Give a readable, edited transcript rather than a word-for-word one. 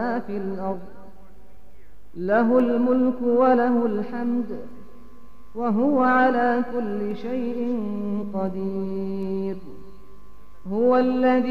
في الأرض له الملك وله الحمد وهو على كل شيء قدير. هو الذي